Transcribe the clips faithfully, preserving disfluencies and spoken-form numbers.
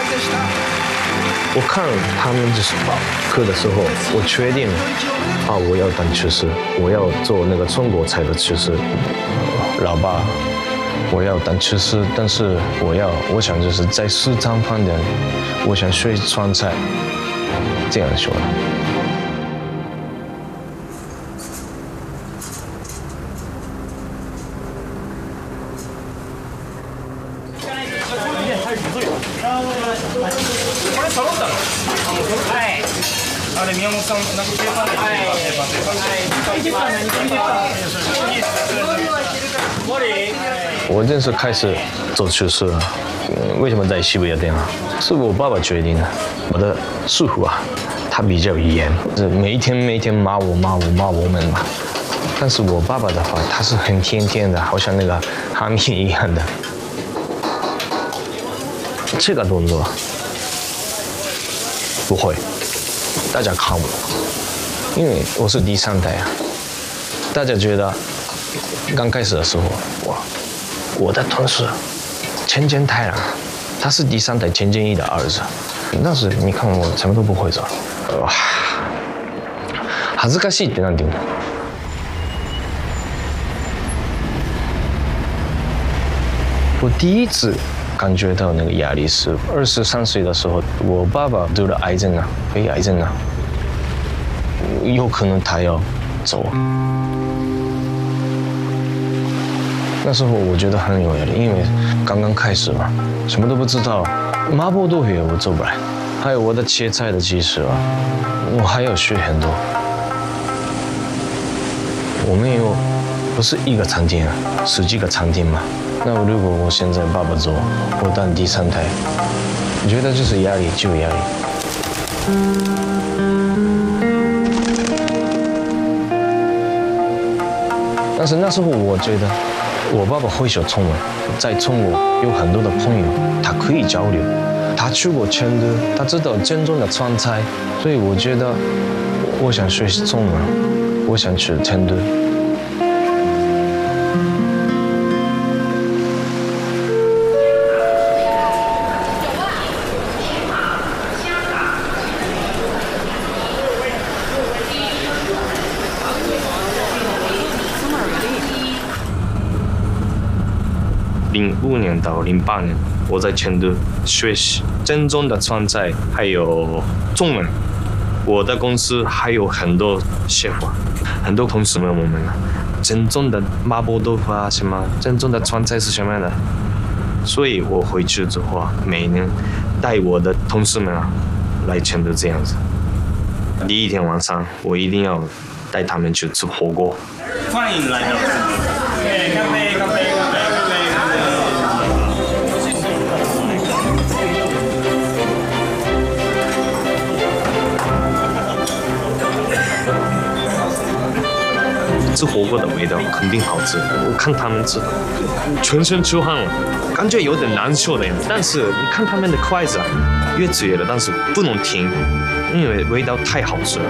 我看他们就是课的时候，我确定啊，我要当厨师，我要做那个中国菜的厨师。老爸，我要当厨师，但是我要，我想就是在食堂旁边，我想学川菜，这样说。我正式开始做厨师了。为什么在西北店啊？是我爸爸决定的。我的师傅啊，他比较严，是每一天每一天骂我骂我骂我们嘛。但是我爸爸的话，他是很甜甜的，好像那个哈密一样的。这个动作不会，大家看我，因为我是第三代啊。大家觉得刚开始的时候，哇，我的同事千金太郎，他是第三代千金一的儿子，但是你看我什么都不会做，哇，恥ずかしいってなんて言うの？我第一次感觉到那个压力是二十三岁的时候，我爸爸得了癌症啊，肺癌症啊，有可能他要走。那时候我觉得很有压力，因为刚刚开始嘛，什么都不知道，麻婆豆腐我做不来，还有我的切菜的技术啊，我还要学很多。我们有不是一个餐厅啊，十几个餐厅嘛。那如果我现在爸爸走，我当第三代，我觉得就是压力，就有压力。但是那时候我觉得，我爸爸会说中文，在中国有很多的朋友，他可以交流，他去过成都，他知道正宗的川菜，所以我觉得我想学习中文，我想去成都。零五年到零八年，我在成都学习正宗的川菜，还有中文。我的公司还有很多师傅，很多同事们，我们正宗的麻婆豆腐啊，什么正宗的川菜是什么样的？所以我回去之后啊，每年带我的同事们啊来成都这样子。第一天晚上，我一定要带他们去吃火锅。 欢迎来到成都，干杯！干杯！干杯！吃火锅的味道肯定好吃，我看他们吃，全身出汗了，感觉有点难受的样子。但是你看他们的筷子啊，越吃越了，但是不能停，因为味道太好吃了。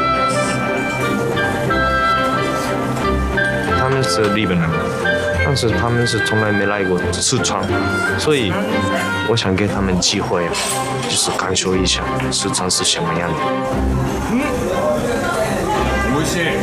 他们是日本人，但是他们是从来没来过四川，所以我想给他们机会，就是感受一下四川是什么样的。嗯，美味しい。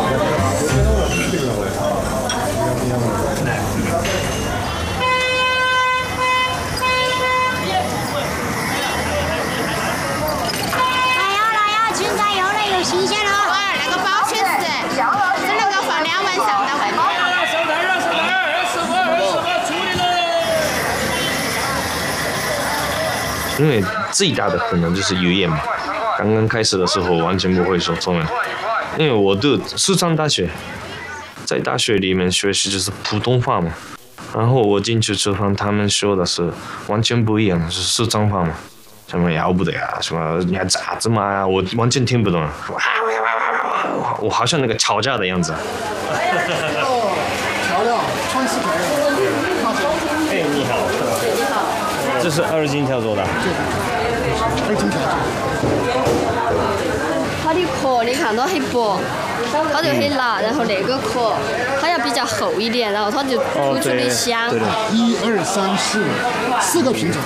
新鲜了，哇，那个包确实是能够放两晚上的外面。 上台了，上台了，二十个，二十个，处理了。因为最大的可能就是语言嘛，刚刚开始的时候完全不会说中文，因为我读四川大学，在大学里面学习就是普通话嘛，然后我进去吃饭，他们说的是完全不一样，是四川话嘛。什么要不得呀？什么你还咋子嘛？我完全听不懂。我好像那个吵架的样子。 调料，川式调料。 哎，你好。你好。这是二荆条做的。 二荆条。 它的壳你看到很薄，它就很辣，然后那个壳它要比较厚一点，然后它就突出的香。 一二三四，四个品种。